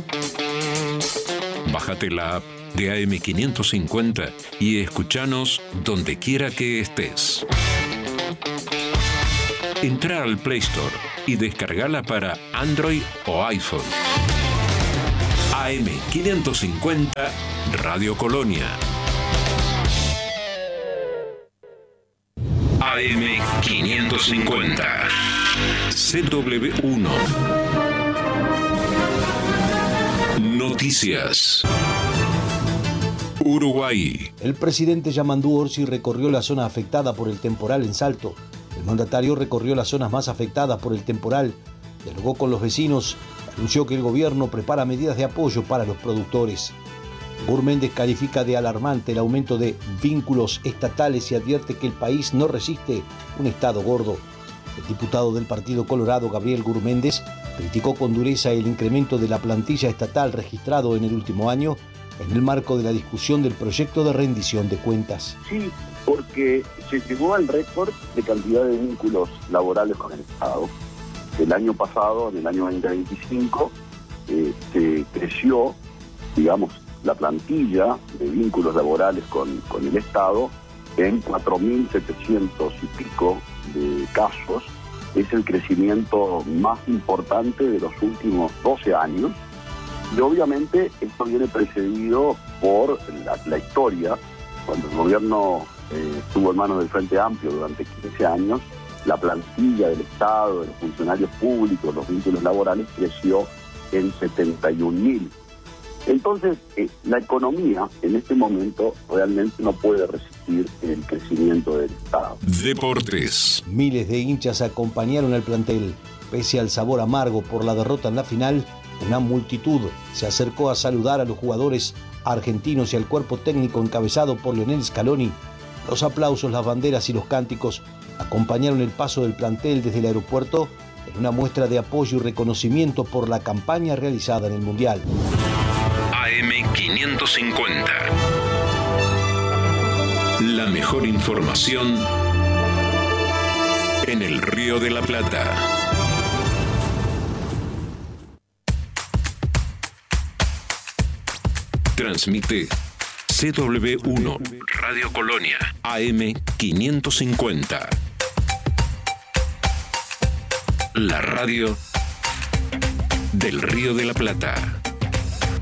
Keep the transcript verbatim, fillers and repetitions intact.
Bájate la app de A M quinientos cincuenta y escuchanos donde quiera que estés. Entra al Play Store y descargala para Android o iPhone. A M quinientos cincuenta Radio Colonia. A M quinientos cincuenta C W uno. Noticias. Uruguay. El presidente Yamandú Orsi recorrió la zona afectada por el temporal en Salto. El mandatario recorrió las zonas más afectadas por el temporal, dialogó con los vecinos, anunció que el gobierno prepara medidas de apoyo para los productores. Gurméndez califica de alarmante el aumento de vínculos estatales y advierte que el país no resiste un Estado gordo. El diputado del Partido Colorado, Gabriel Gurméndez, criticó con dureza el incremento de la plantilla estatal registrado en el último año en el marco de la discusión del proyecto de rendición de cuentas. Sí, porque se llegó al récord de cantidad de vínculos laborales con el Estado. El año pasado, en el año veinte veinticinco, eh, se creció, digamos, la plantilla de vínculos laborales con, con el Estado en cuatro mil setecientos y pico de casos. Es el crecimiento más importante de los últimos doce años. Y obviamente esto viene precedido por la, la historia. Cuando el gobierno eh, estuvo en manos del Frente Amplio durante quince años, la plantilla del Estado, de los funcionarios públicos, los vínculos laborales, creció en setenta y un mil. Entonces, eh, la economía en este momento realmente no puede resistir el crecimiento del Estado. Deportes. Miles de hinchas acompañaron al plantel. Pese al sabor amargo por la derrota en la final, una multitud se acercó a saludar a los jugadores argentinos y al cuerpo técnico encabezado por Lionel Scaloni. Los aplausos, las banderas y los cánticos acompañaron el paso del plantel desde el aeropuerto en una muestra de apoyo y reconocimiento por la campaña realizada en el Mundial. A M quinientos cincuenta. La mejor información en el Río de la Plata. Transmite C W uno Radio Colonia A M quinientos cincuenta. La radio del Río de la Plata.